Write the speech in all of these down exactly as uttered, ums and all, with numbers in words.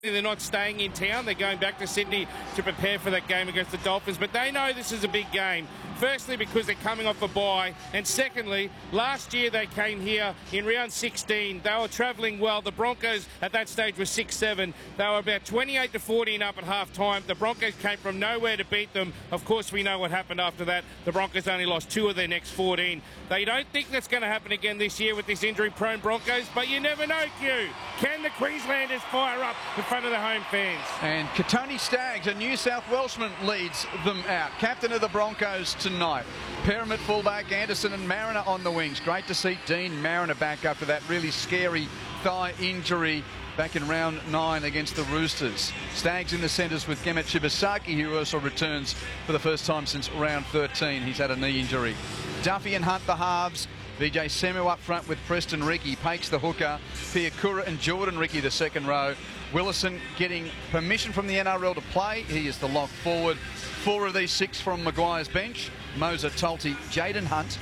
They're not staying in town. They're going back to Sydney to prepare for that game against the Dolphins. But they know this is a big game. Firstly, because they're coming off a bye. And secondly, last year they came here in round sixteen. They were travelling well. The Broncos at that stage were six seven. They were about twenty-eight to fourteen up at half time. The Broncos came from nowhere to beat them. Of course, we know what happened after that. The Broncos only lost two of their next fourteen. They don't think that's going to happen again this year with this injury-prone Broncos. But you never know, Q. Can the Queenslanders fire up in front of the home fans? And Kotoni Staggs, a New South Welshman, leads them out. Captain of the Broncos tonight. Pyramid fullback, Anderson and Mariner on the wings. Great to see Dean Mariner back after that really scary thigh injury back in round nine against the Roosters. Staggs in the centres with Gemet Shibasaki, who also returns for the first time since round thirteen. He's had a knee injury. Duffy and Hunt the halves. V J Semu up front with Preston Ricky. Pakes the hooker. Piakura and Jordan Ricky the second row. Willison getting permission from the N R L to play. He is the lock forward. Four of these six from Maguire's bench. Moser, Tulty, Jaden Hunt,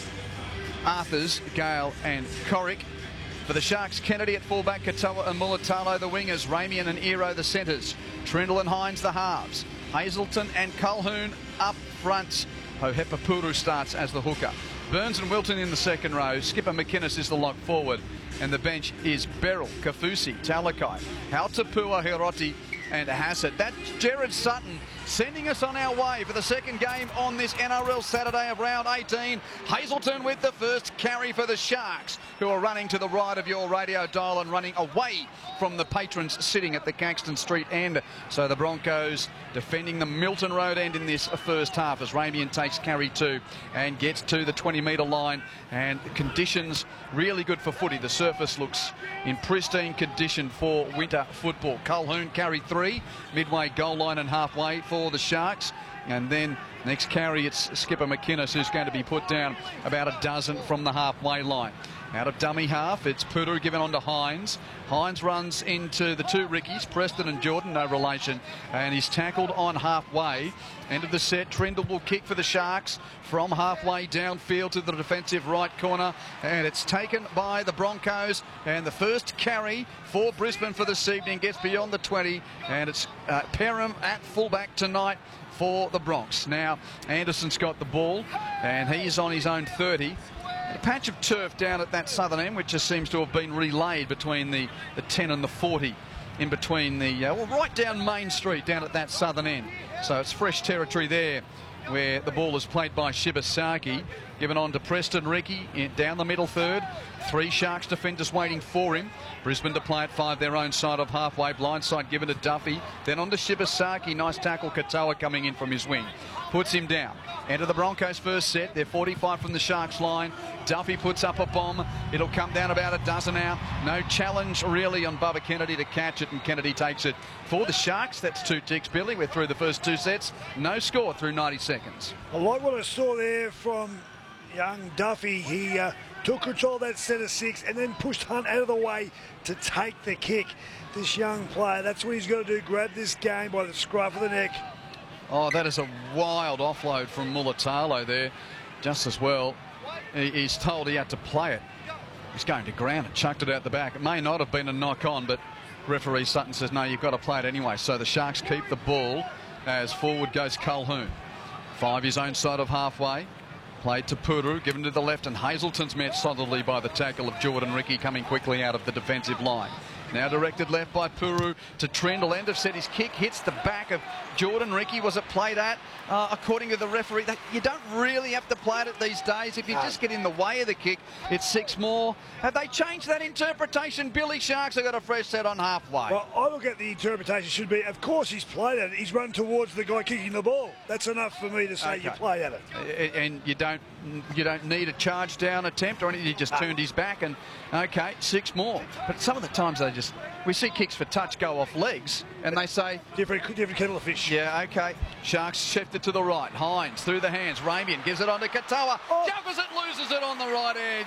Arthurs, Gale and Corrick. For the Sharks, Kennedy at fullback, Katoa and Mulatalo the wingers, Ramian and Ero the centres, Trindle and Hines the halves, Hazelton and Colhoun up front. Hohepa Puru starts as the hooker. Burns and Wilton in the second row. Skipper McInnes is the lock forward. And the bench is Beryl, Kafusi, Talakai, Hautapua, Hiroti and Hassett. That's Jared Sutton sending us on our way for the second game on this N R L Saturday of round eighteen. Hazelton with the first carry for the Sharks, who are running to the right of your radio dial and running away from the patrons sitting at the Caxton Street end. So the Broncos defending the Milton Road end in this first half as Ramian takes carry two and gets to the twenty metre line. And conditions really good for footy. The surface looks in pristine condition for winter football. Colhoun carry three, midway goal line and halfway for the Sharks. And then next carry, it's Skipper McInnes who's going to be put down about a dozen from the halfway line. Out of dummy half, it's Puru given on to Hines. Hines runs into the two Rickies, Preston and Jordan, no relation, and he's tackled on halfway. End of the set, Trindle will kick for the Sharks from halfway downfield to the defensive right corner, and it's taken by the Broncos. And the first carry for Brisbane for this evening gets beyond the twenty, and it's uh, Perham at fullback tonight for the Bronx. Now, Anderson's got the ball, and he's on his own thirty. A patch of turf down at that southern end, which just seems to have been relayed between the, the ten and the forty, in between the, uh, well, right down Main Street, down at that southern end. So it's fresh territory there, where the ball is played by Shibasaki, given on to Preston Ricky in, down the middle third. Three Sharks defenders waiting for him. Brisbane to play at five, their own side of halfway. Blindside given to Duffy. Then on to Shibasaki. Nice tackle. Katoa coming in from his wing. Puts him down. Enter the Broncos first set. They're forty-five from the Sharks line. Duffy puts up a bomb. It'll come down about a dozen now. No challenge really on Bubba Kennedy to catch it, and Kennedy takes it for the Sharks. That's two ticks, Billy. We're through the first two sets. No score through ninety seconds. I like what I saw there from young Duffy. He uh, took control of that set of six and then pushed Hunt out of the way to take the kick. This young player, that's what he's got to do, grab this game by the scruff of the neck. Oh, that is a wild offload from Mulatalo there, just as well. He, he's told he had to play it. He's going to ground it, chucked it out the back. It may not have been a knock on, but referee Sutton says, no, you've got to play it anyway. So the Sharks keep the ball as forward goes Colhoun. Five his own side of halfway. Played to Puru, given to the left, and Hazelton's met solidly by the tackle of Jordan Ricky coming quickly out of the defensive line. Now directed left by Puru to Trindle. End of set, his kick hits the back of Jordan Ricky. Was it played at? Uh, according to the referee, that you don't really have to play it these days. If you just get in the way of the kick, it's six more. Have they changed that interpretation? Billy Sharks have got a fresh set on halfway. Well, I look at the interpretation should be, of course he's played at it. He's run towards the guy kicking the ball. That's enough for me to say okay. You play at it. And you don't you don't need a charge down attempt or anything. He just turned his back and, okay, six more. But some of the times they just, we see kicks for touch go off legs and they say... Different, different kettle of fish. Yeah, okay. Sharks shifted to the right. Hines through the hands. Ramian gives it on to Katoa. Oh. Juggles it, loses it on the right edge.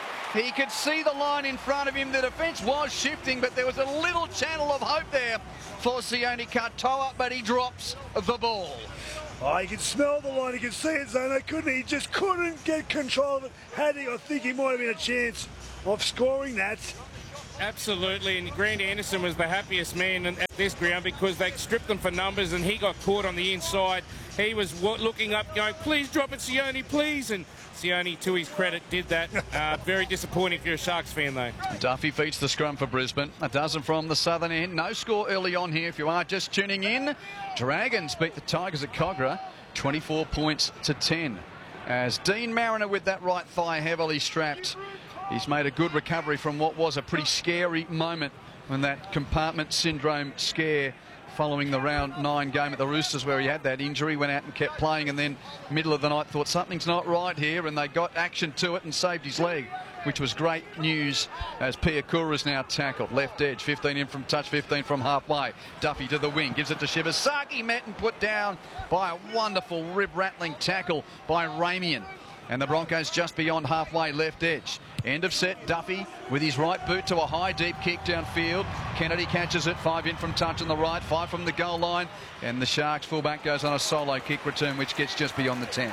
He could see the line in front of him. The defence was shifting, but there was a little channel of hope there for Sione Katoa, but he drops the ball. Oh, he could smell the line, he could see it, Zano, couldn't he? He just couldn't get control of it. Had he, I think he might have been a chance of scoring that. Absolutely, and Grant Anderson was the happiest man at this ground because they stripped them for numbers and he got caught on the inside. He was looking up going, please drop it, Sione, please. And Sione, to his credit, did that. Uh, very disappointing if you're a Sharks fan, though. Duffy feeds the scrum for Brisbane. A dozen from the southern end. No score early on here if you are just tuning in. Dragons beat the Tigers at Cogra, twenty-four points to ten. As Dean Mariner with that right thigh heavily strapped. He's made a good recovery from what was a pretty scary moment when that compartment syndrome scare following the round nine game at the Roosters where he had that injury, went out and kept playing, and then middle of the night thought something's not right here, and they got action to it and saved his leg, which was great news as Piakura is now tackled. Left edge, fifteen in from touch, fifteen from halfway. Duffy to the wing, gives it to Shibasaki, met and put down by a wonderful rib-rattling tackle by Ramian. And the Broncos just beyond halfway left edge. End of set, Duffy with his right boot to a high deep kick downfield. Kennedy catches it, five in from touch on the right, five from the goal line, and the Sharks fullback goes on a solo kick return which gets just beyond the ten.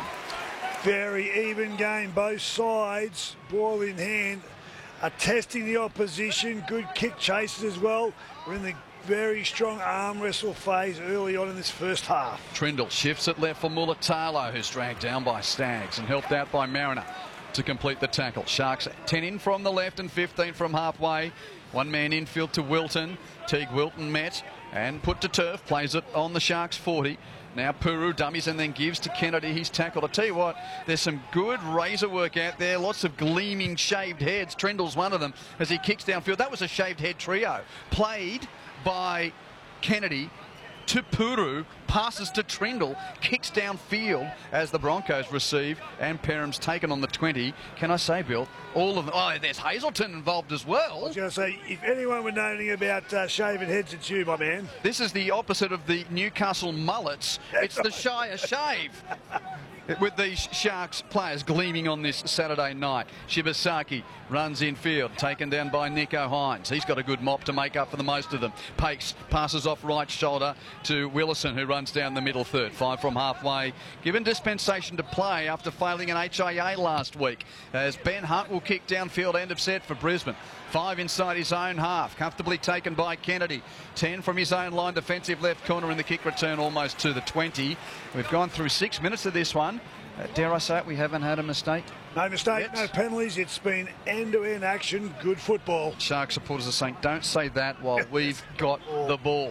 Very even game, both sides, ball in hand, are testing the opposition. Good kick chases as well. We're in the very strong arm wrestle phase early on in this first half. Trindle shifts it left for Mulatalo, who's dragged down by Staggs and helped out by Mariner to complete the tackle. Sharks ten in from the left and fifteen from halfway. One man infield to Wilton. Teague Wilton met and put to turf. Plays it on the Sharks forty. Now Puru dummies and then gives to Kennedy. He's tackled. I tell you what, there's some good razor work out there. Lots of gleaming shaved heads. Trindle's one of them as he kicks downfield. That was a shaved head trio. Played by Kennedy to Puru, passes to Trindle, kicks downfield as the Broncos receive, and Perham's taken on the twenty. Can I say, Bill, all of them? Oh, there's Hazelton involved as well. I was going to say, if anyone would know anything about uh, shaven heads, it's you, my man. This is the opposite of the Newcastle mullets. It's the Shire shave. With these Sharks players gleaming on this Saturday night. Shibasaki runs infield, taken down by Nico Hines. He's got a good mop to make up for the most of them. Pakes passes off right shoulder to Willison, who runs down the middle third. Five from halfway. Given dispensation to play after failing an H I A last week, as Ben Hunt will kick downfield, end of set for Brisbane. Five inside his own half, comfortably taken by Kennedy. Ten from his own line, defensive left corner in the kick return, almost to the twenty. We've gone through six minutes of this one. Uh, dare I say it, we haven't had a mistake. No mistake, yet. No penalties. It's been end-to-end action, good football. Shark supporters are saying, don't say that while we've got the ball.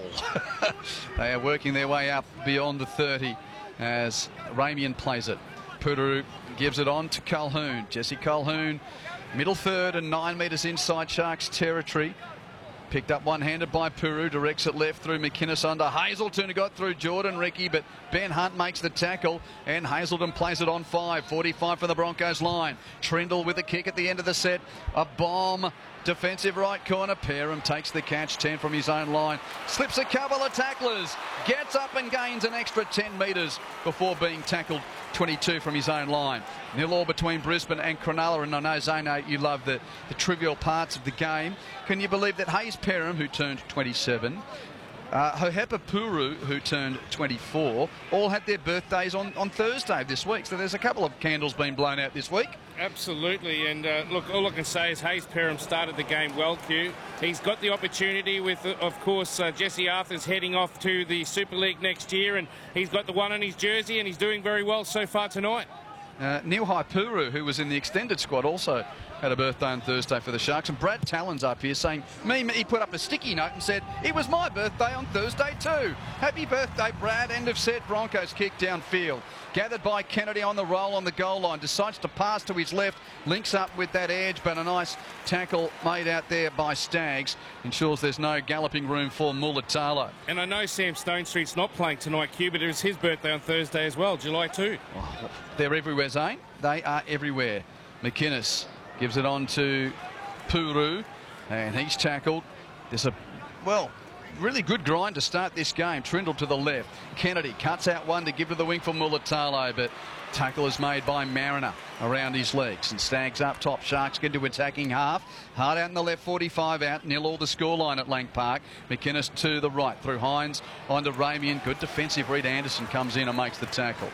They are working their way up beyond the thirty as Ramian plays it. Puru gives it on to Calhoun. Jesse Calhoun, middle third and nine metres inside Sharks territory. Picked up one-handed by Puru, directs it left through McInnes under Hazelton, who got through Jordan Ricky, but Ben Hunt makes the tackle, and Hazelton plays it on five. forty-five for the Broncos line. Trindle with a kick at the end of the set. A bomb. Defensive right corner. Perham takes the catch. ten from his own line. Slips a couple of tacklers. Gets up and gains an extra ten metres before being tackled twenty-two from his own line. Nil all between Brisbane and Cronulla. And I know, Zane, you love the, the trivial parts of the game. Can you believe that Hayes Perham, who turned twenty-seven, Uh, Hohepa Puru, who turned twenty-four, all had their birthdays on, on Thursday this week. So there's a couple of candles being blown out this week. Absolutely. And uh, look, all I can say is Hayes Perham started the game well, Q. He's got the opportunity with, uh, of course, uh, Jesse Arthur's heading off to the Super League next year, and he's got the one on his jersey, and he's doing very well so far tonight. Uh, Nilhai Puru, who was in the extended squad, also had a birthday on Thursday for the Sharks. And Brad Talon's up here saying, me, me, he put up a sticky note and said, it was my birthday on Thursday too. Happy birthday, Brad. End of set. Broncos kick downfield. Gathered by Kennedy on the roll on the goal line. Decides to pass to his left. Links up with that edge, but a nice tackle made out there by Staggs. Ensures there's no galloping room for Mulatalo. And I know Sam Stonestreet's not playing tonight, Q, but it was his birthday on Thursday as well, July second. Oh, they're everywhere, Zane. They are everywhere. McInnes gives it on to Puru, and he's tackled. There's a, well, really good grind to start this game. Trindle to the left. Kennedy cuts out one to give to the wing for Mulatalo, but tackle is made by Mariner around his legs, and Staggs up top. Sharks get into attacking half. Hard out in the left, forty-five out. Nil all the scoreline at Lang Park. McInnes to the right through Hines onto Ramian. Good defensive read. Anderson comes in and makes the tackle.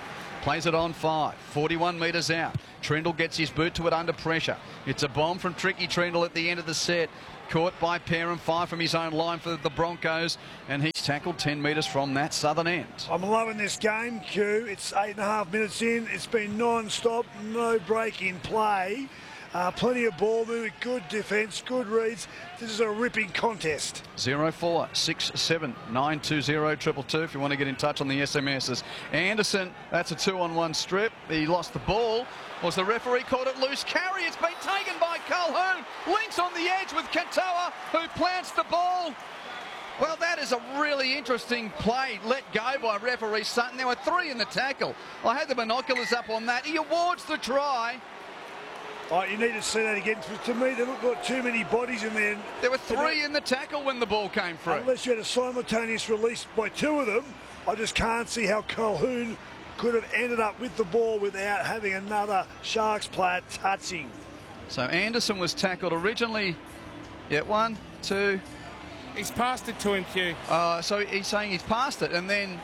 Plays it on five. forty-one metres out. Trindle gets his boot to it under pressure. It's a bomb from Tricky Trindle at the end of the set. Caught by Perham, five from his own line for the Broncos, and he's tackled ten metres from that southern end. I'm loving this game, Q. It's eight and a half minutes in. It's been non-stop, no break in play. Uh, plenty of ball movement, good defence, good reads. This is a ripping contest. zero four six seven nine two zero triple two if you want to get in touch on the S M Ss. Anderson, that's a two-on-one strip. He lost the ball. Was the referee called it loose carry? It's been taken by Colquhoun. Links on the edge with Katoa, who plants the ball. Well, that is a really interesting play let go by referee Sutton. There were three in the tackle. I had the binoculars up on that. He awards the try. Oh, you need to see that again. To me, there looked like too many bodies in there. There were three in the tackle when the ball came through. Unless you had a simultaneous release by two of them, I just can't see how Colquhoun could have ended up with the ball without having another Sharks player touching. So Anderson was tackled originally. Yeah, one, two. He's passed it to him, Q. Uh, so he's saying he's passed it, and then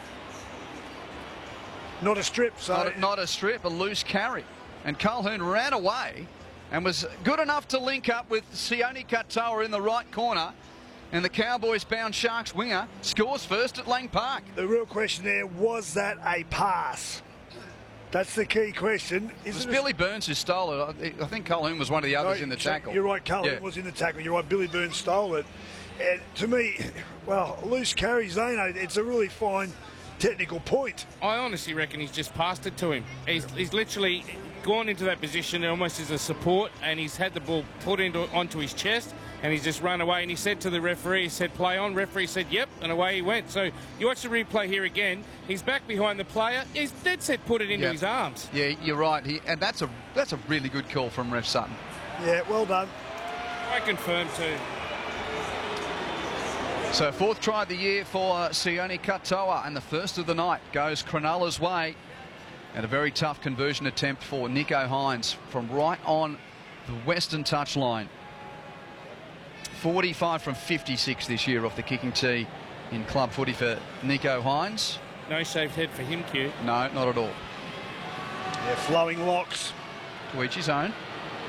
not a strip. So not a, not a strip, a loose carry. And Colquhoun ran away and was good enough to link up with Sione Katoa in the right corner. And the Cowboys-bound Sharks winger scores first at Lang Park. The real question there, was that a pass? That's the key question. It was Billy Burns who stole it. I think Colquhoun was one of the others no, in the tackle. You're right, Colquhoun yeah. was in the tackle. You're right, Billy Burns stole it. And to me, well, loose carry, Zano, it's a really fine technical point. I honestly reckon he's just passed it to him. He's, he's literally gone into that position almost as a support, and he's had the ball put into onto his chest, and he's just run away. And he said to the referee, he said, play on. Referee said, yep, and away he went. So you watch the replay here again. He's back behind the player. He's dead set put it into yep. his arms. Yeah, you're right. He, and that's a that's a really good call from Ref Sutton. Yeah, well done. I confirm too. So fourth try of the year for Sione Katoa, and the first of the night goes Cronulla's way. And a very tough conversion attempt for Nicho Hynes from right on the western touchline. forty-five from fifty-six this year off the kicking tee in club footy for Nicho Hynes. No shaved head for him, Q. No, not at all. Yeah, flowing locks. To each his own.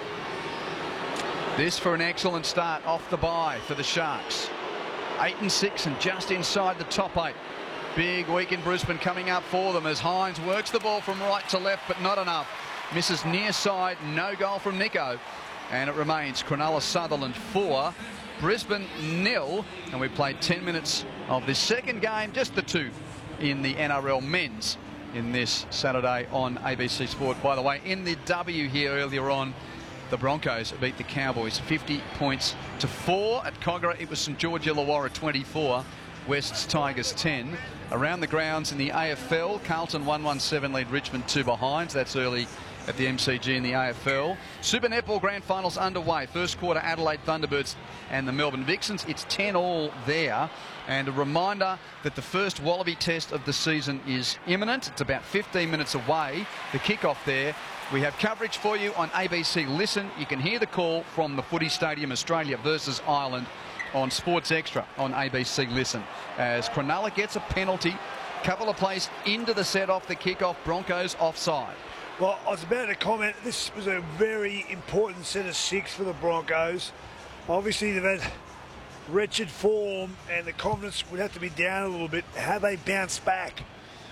This for an excellent start off the bye for the Sharks. Eight and six and just inside the top eight. Big week in Brisbane coming up for them as Hynes works the ball from right to left, but not enough. Misses near side, no goal from Nicho. And it remains Cronulla Sutherland four, Brisbane nil. And we played ten minutes of this second game, just the two in the N R L men's in this Saturday on A B C Sport. By the way, in the W here earlier on, the Broncos beat the Cowboys fifty points to four. At Cogra, it was St George Illawarra twenty-four. West's Tigers ten. Around the grounds in the A F L, Carlton one one seven lead Richmond two behind. That's early at the M C G in the A F L. Super Netball Grand Finals underway. First quarter, Adelaide Thunderbirds and the Melbourne Vixens. It's ten all there. And a reminder that the first Wallaby test of the season is imminent. It's about fifteen minutes away. The kickoff there. We have coverage for you on A B C Listen. You can hear the call from the Footy Stadium, Australia versus Ireland, on Sports Extra on A B C Listen. As Cronulla gets a penalty, couple of plays into the set off the kickoff, Broncos offside. Well, I was about to comment, this was a very important set of six for the Broncos. Obviously, they've had wretched form and the confidence would have to be down a little bit. How they bounce back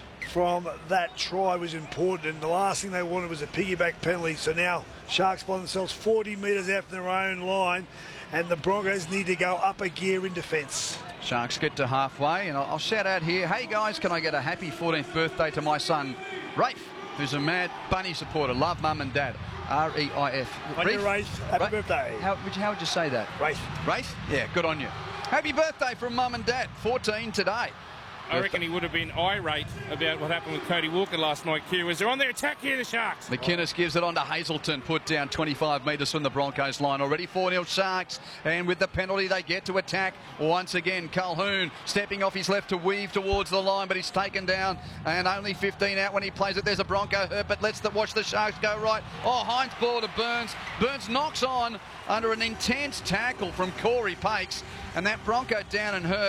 from that try was important, and the last thing they wanted was a piggyback penalty. So now Sharks find themselves forty metres out from their own line, and the Broncos need to go up a gear in defence. Sharks get to halfway, and I'll, I'll shout out here, hey guys, can I get a happy fourteenth birthday to my son, Rafe, who's a mad bunny supporter. Love mum and dad. R E I F. On your Rafe, happy Rafe? birthday. How would, you, how would you say that? Rafe. Rafe? Yeah, good on you. Happy birthday from mum and dad. fourteen today. I reckon he would have been irate about what happened with Cody Walker last night, Q. As they're on their attack here, the Sharks. McInnes gives it on to Hazelton, put down twenty-five metres from the Broncos line. Already four nil Sharks, and with the penalty they get to attack once again. Colquhoun stepping off his left to weave towards the line, but he's taken down, and only fifteen out when he plays it. There's a Bronco hurt, but let's the, watch the Sharks go right. Oh, Hynes ball to Burns. Burns knocks on under an intense tackle from Corey Pakes, and that Bronco down and hurt.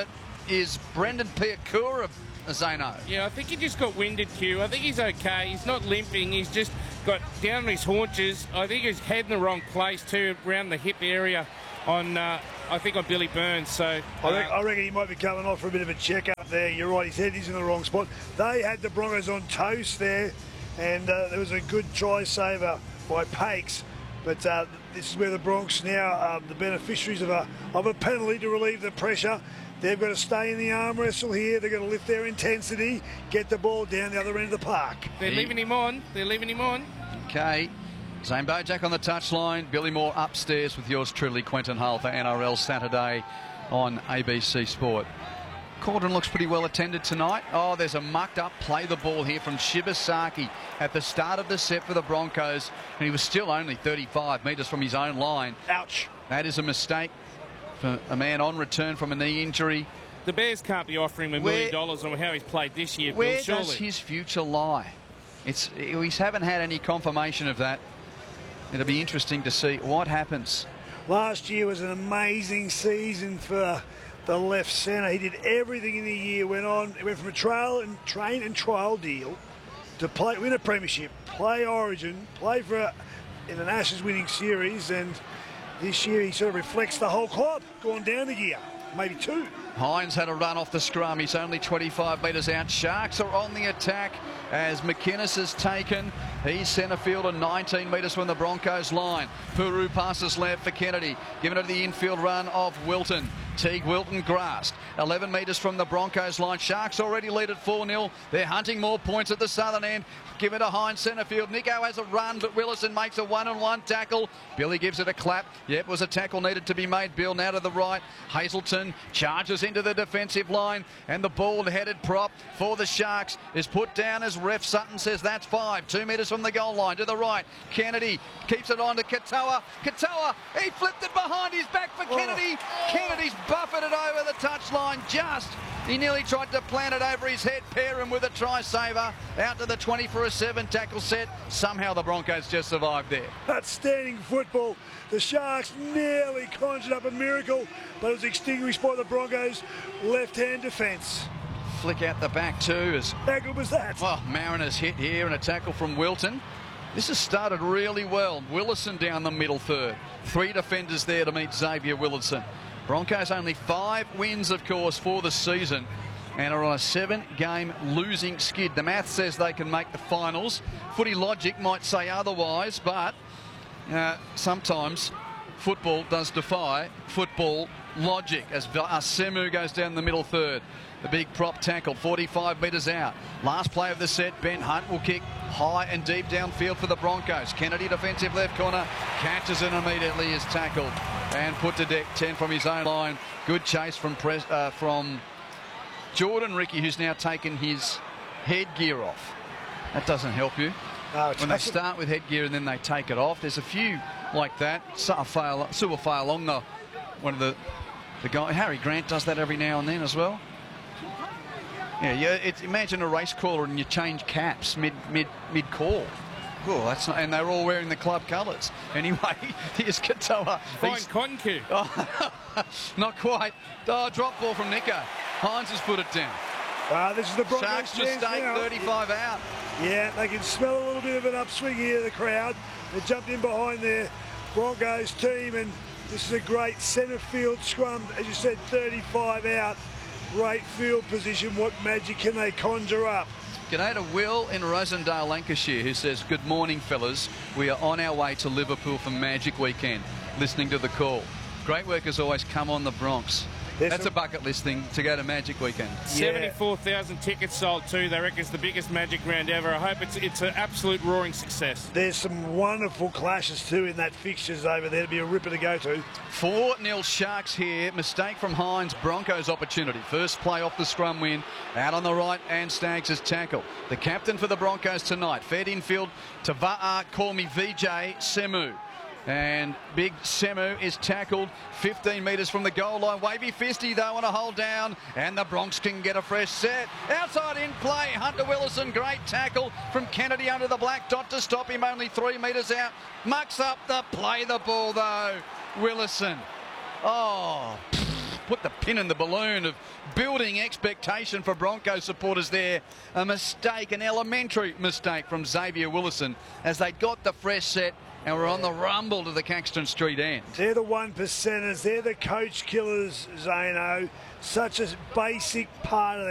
is Brendan Piakura, Zano. Yeah, I think he just got winded, Q. I think he's okay. He's not limping. He's just got down on his haunches. I think he's head in the wrong place too, around the hip area on, uh, I think, on Billy Burns. So uh, I, think, I reckon he might be coming off for a bit of a check-up there. You're right, his head is in the wrong spot. They had the Broncos on toast there, and uh, there was a good try saver by Pakes. But uh, this is where the Bronx now, um, the beneficiaries of a, of a penalty to relieve the pressure. They've got to stay in the arm wrestle here. They're going to lift their intensity, get the ball down the other end of the park. They're leaving him on. They're leaving him on. Okay. Zane Bojack on the touchline. Billy Moore upstairs with yours truly, Quentin Hull, for N R L Saturday on A B C Sport. Cauldron looks pretty well attended tonight. Oh, there's a mucked up play the ball here from Shibasaki at the start of the set for the Broncos, and he was still only thirty-five metres from his own line. Ouch. That is a mistake for a man on return from a knee injury. The Bears can't be offering him a million dollars on how he's played this year, Where Bill, surely. does his future lie? It's, we haven't had any confirmation of that. It'll be interesting to see what happens. Last year was an amazing season for the left centre. He did everything in the year. Went on, he went from a trail and train and trial deal to play, win a premiership, play Origin, play for a, in an Ashes winning series, and this year he sort of reflects the whole club, gone down a gear, maybe two. Hines had a run off the scrum. He's only twenty-five metres out. Sharks are on the attack as McInnes is taken. He's centre field and nineteen metres from the Broncos line. Puru passes left for Kennedy. Given it to the infield run of Wilton. Teague Wilton grasped. eleven metres from the Broncos line. Sharks already lead at four nil. They're hunting more points at the southern end. Give it to Hines centre field. Nico has a run, but Willison makes a one-on-one tackle. Billy gives it a clap. Yep, was a tackle needed to be made. Bill now to the right. Hazelton charges into the defensive line, and the ball-headed prop for the Sharks is put down as ref Sutton says that's five. Two metres from the goal line to the right. Kennedy keeps it on to Katoa. Katoa, he flipped it behind his back for Kennedy. Oh. Kennedy's buffeted over the touchline just. He nearly tried to plant it over his head. Pair him with a try saver. Out to the twenty for a seven tackle set. Somehow the Broncos just survived there. Outstanding football. The Sharks nearly conjured up a miracle, but it was extinguished by the Broncos' left-hand defence. Flick out the back too. As, How good was that? Well, Mariners hit here and a tackle from Wilton. This has started really well. Willison down the middle third. Three defenders there to meet Xavier Willison. Broncos only five wins, of course, for the season and are on a seven-game losing skid. The math says they can make the finals. Footy logic might say otherwise, but uh, sometimes football does defy football logic as Semu goes down the middle third. The big prop tackle, forty-five metres out. Last play of the set, Ben Hunt will kick high and deep downfield for the Broncos. Kennedy defensive left corner, catches it immediately, is tackled and put to deck, ten from his own line. Good chase from Pres uh, from Jordan Ricky, who's now taken his headgear off. That doesn't help you. No, when they start with headgear and then they take it off, there's a few like that. Suafa'alonga, one of the, the guy, Harry Grant does that every now and then as well. Yeah, yeah. It's, imagine a race caller and you change caps mid mid mid call. Oh, that's not, and they're all wearing the club colours. Anyway, here's Katoa. Fine cotton cue. Oh, not quite. Oh, drop ball from Nico. Hines has put it down. Uh, this is the Broncos. Sharks mistake, thirty-five out. Yeah, they can smell a little bit of an upswing here, the crowd. They jumped in behind their Broncos team, and this is a great centre field scrum. As you said, thirty-five out. Great field position. What magic can they conjure up? G'day to Will in Rosendale, Lancashire, who says, good morning, fellas. We are on our way to Liverpool for Magic Weekend, listening to the call. Great work as always. Come on the Bronx. There's That's a bucket list thing to go to Magic Weekend. Yeah. seventy-four thousand tickets sold too. They reckon it's the biggest Magic round ever. I hope it's it's an absolute roaring success. There's some wonderful clashes too in that fixtures over there. To be a ripper to go to. four nil Sharks here. Mistake from Hines. Broncos opportunity. First play off the scrum win. Out on the right, and Staggs is tackle. The captain for the Broncos tonight. Fed infield to Va'a, call me V J Semu. And big Semu is tackled fifteen metres from the goal line. Wavy fisty though on a hold down, and the Bronx can get a fresh set. Outside in play, Hunter Willison, great tackle from Kennedy under the black dot to stop him, only three metres out. Mucks up the play the ball though, Willison. Oh, put the pin in the balloon of building expectation for Broncos supporters there. A mistake, an elementary mistake from Xavier Willison as they got the fresh set and we're on the rumble to the Caxton Street end. They're the one percenters. They're the coach killers, Zano. Such a basic part of the